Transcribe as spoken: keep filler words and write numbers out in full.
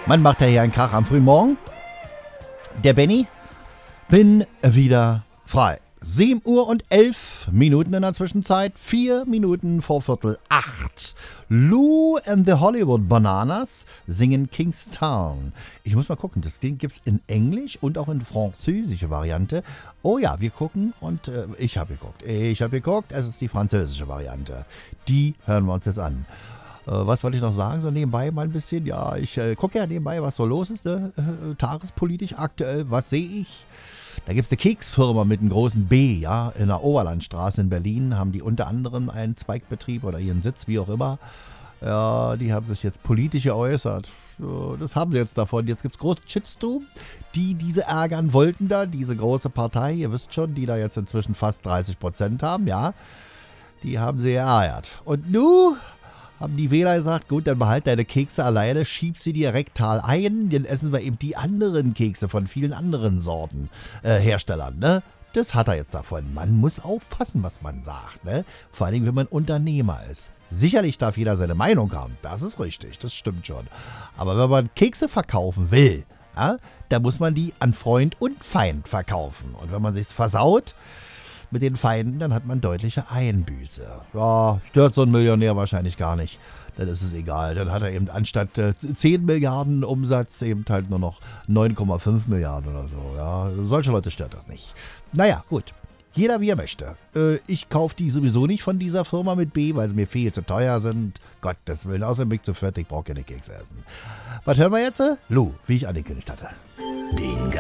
Man macht ja hier einen Krach am frühen Morgen. Der Benny. Bin wieder frei. sieben Uhr und elf Minuten in der Zwischenzeit. vier Minuten vor Viertel acht. Lou and the Hollywood Bananas singen Kingstown. Ich muss mal gucken, das gibt es in Englisch und auch in französische Variante. Oh ja, wir gucken und äh, ich habe geguckt. Ich habe geguckt, es ist die französische Variante. Die hören wir uns jetzt an. Was wollte ich noch sagen, so nebenbei mal ein bisschen? Ja, ich äh, gucke ja nebenbei, was so los ist, ne? äh, tagespolitisch aktuell. Was sehe ich? Da gibt es eine Keksfirma mit einem großen B, ja, in der Oberlandstraße in Berlin. Haben die unter anderem einen Zweigbetrieb oder ihren Sitz, wie auch immer. Ja, die haben sich jetzt politisch geäußert. Das haben sie jetzt davon. Jetzt gibt es großen Shitstorm, die diese ärgern wollten da. Diese große Partei, ihr wisst schon, die da jetzt inzwischen fast dreißig Prozent haben, ja. Die haben sie geärgert. Und nun haben die Wähler gesagt, gut, dann behalt deine Kekse alleine, schieb sie dir rektal ein, dann essen wir eben die anderen Kekse von vielen anderen Sorten, äh, Herstellern, ne? Das hat er jetzt davon. Man muss aufpassen, was man sagt, ne? Vor allem, wenn man Unternehmer ist. Sicherlich darf jeder seine Meinung haben, das ist richtig, das stimmt schon. Aber wenn man Kekse verkaufen will, ja, da muss man die an Freund und Feind verkaufen. Und wenn man sich's versaut mit den Feinden, dann hat man deutliche Einbüße. Ja, stört so ein Millionär wahrscheinlich gar nicht. Dann ist es egal. Dann hat er eben anstatt äh, zehn Milliarden Umsatz eben halt nur noch neun Komma fünf Milliarden oder so. Ja, solche Leute stört das nicht. Naja, gut. Jeder wie er möchte. Äh, ich kaufe die sowieso nicht von dieser Firma mit B, weil sie mir viel zu teuer sind. Gottes Willen, außerdem bin ich zu fertig, ich brauche keine Kekse essen. Was hören wir jetzt? Lou, wie ich angekündigt hatte. Den